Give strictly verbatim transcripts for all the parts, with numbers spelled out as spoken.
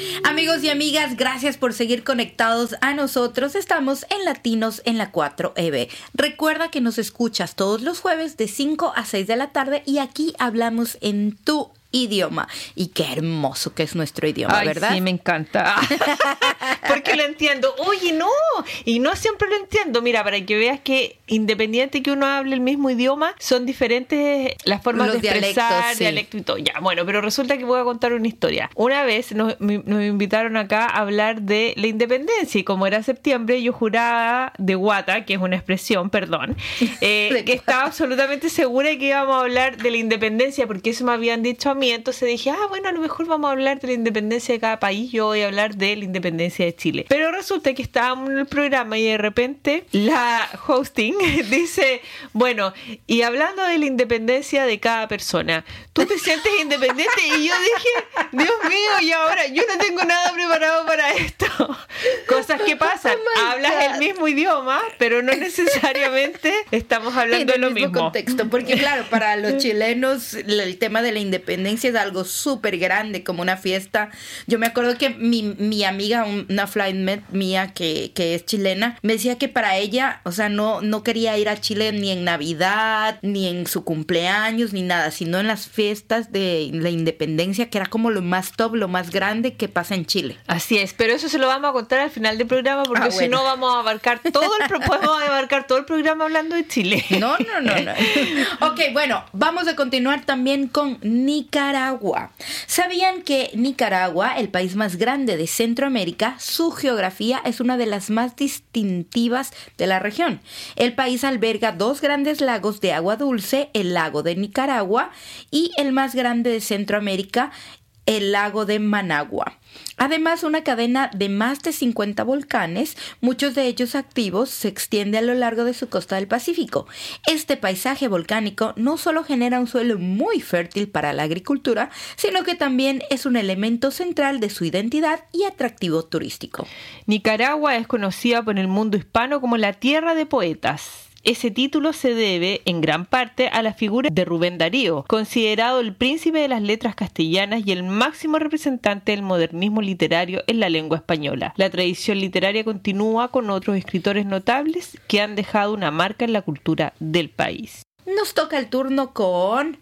Amigos y amigas, gracias por seguir conectados a nosotros. Estamos en Latinos en la cuatro E B. Recuerda que nos escuchas todos los jueves de cinco a seis de la tarde y aquí hablamos en tu idioma. Y qué hermoso que es nuestro idioma, Ay, ¿verdad? Sí, me encanta. Porque lo entiendo. Oye, no. Y no siempre lo entiendo. Mira, para que veas que independiente que uno hable el mismo idioma, son diferentes las formas Los de expresar, dialectos, sí. dialecto y todo. Ya, bueno, pero resulta que voy a contar una historia. Una vez nos, nos invitaron acá a hablar de la independencia y como era septiembre, yo juraba de guata, que es una expresión, perdón, eh, que estaba absolutamente segura de que íbamos a hablar de la independencia porque eso me habían dicho a mí. Entonces dije, ah, bueno, a lo mejor vamos a hablar de la independencia de cada país, yo voy a hablar de la independencia de Chile. Pero resulta que estábamos en el programa y de repente la hosting dice, bueno, y hablando de la independencia de cada persona, ¿tú te sientes independiente? Y yo dije, Dios mío, y ahora yo no tengo nada preparado para esto. Cosas que pasan, Oh hablas God. el mismo idioma, pero no necesariamente estamos hablando de en lo el mismo mismo. contexto, porque claro, para los chilenos el tema de la independencia es algo súper grande, como una fiesta. Yo me acuerdo que mi, mi amiga, una flightmate mía que, que es chilena, me decía que para ella, o sea, no, no quería ir a Chile ni en Navidad, ni en su cumpleaños, ni nada, sino en las fiestas de la independencia, que era como lo más top, lo más grande que pasa en Chile. Así es, pero eso se lo vamos a contar al final del programa porque Ah, si bueno. no vamos a abarcar todo el pro- podemos abarcar todo el programa hablando de Chile. No, no, no, no. Ok, bueno, vamos a continuar también con Nicaragua. ¿Sabían que Nicaragua, el país más grande de Centroamérica, su geografía es una de las más distintivas de la región? El país alberga dos grandes lagos de agua dulce, el lago de Nicaragua y el más grande de Centroamérica, el lago de Managua. Además, una cadena de más de cincuenta volcanes, muchos de ellos activos, se extiende a lo largo de su costa del Pacífico. Este paisaje volcánico no solo genera un suelo muy fértil para la agricultura, sino que también es un elemento central de su identidad y atractivo turístico. Nicaragua es conocida por el mundo hispano como la tierra de poetas. Ese título se debe, en gran parte, a la figura de Rubén Darío, considerado el príncipe de las letras castellanas y el máximo representante del modernismo literario en la lengua española. La tradición literaria continúa con otros escritores notables que han dejado una marca en la cultura del país. Nos toca el turno con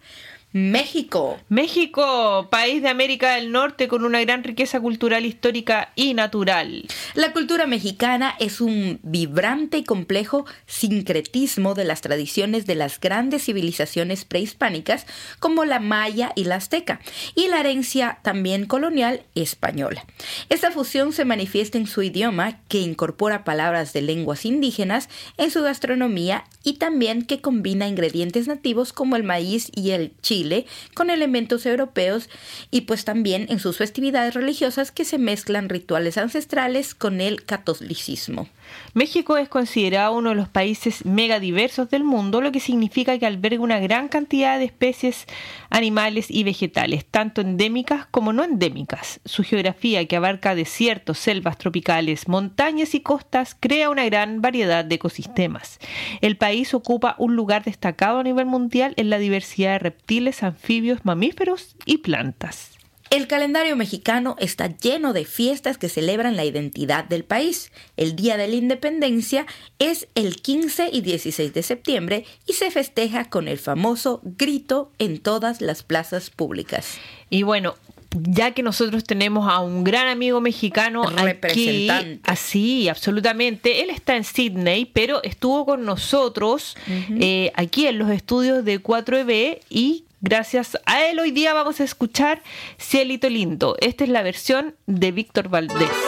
México. México, país de América del Norte con una gran riqueza cultural, histórica y natural. La cultura mexicana es un vibrante y complejo sincretismo de las tradiciones de las grandes civilizaciones prehispánicas como la maya y la azteca, y la herencia también colonial española. Esta fusión se manifiesta en su idioma, que incorpora palabras de lenguas indígenas, en su gastronomía y también que combina ingredientes nativos como el maíz y el chile con elementos europeos, y pues también en sus festividades religiosas que se mezclan rituales ancestrales con el catolicismo. México es considerado uno de los países megadiversos del mundo, lo que significa que alberga una gran cantidad de especies animales y vegetales, tanto endémicas como no endémicas. Su geografía, que abarca desiertos, selvas tropicales, montañas y costas, crea una gran variedad de ecosistemas. El país ocupa un lugar destacado a nivel mundial en la diversidad de reptiles, anfibios, mamíferos y plantas. El calendario mexicano está lleno de fiestas que celebran la identidad del país. El Día de la Independencia es el quince y dieciséis de septiembre y se festeja con el famoso grito en todas las plazas públicas. Y bueno, ya que nosotros tenemos a un gran amigo mexicano representante. aquí, así, absolutamente, él está en Sydney, pero estuvo con nosotros uh-huh. eh, aquí en los estudios de cuatro E B y gracias a él hoy día vamos a escuchar Cielito Lindo. Esta es la versión de Víctor Valdés.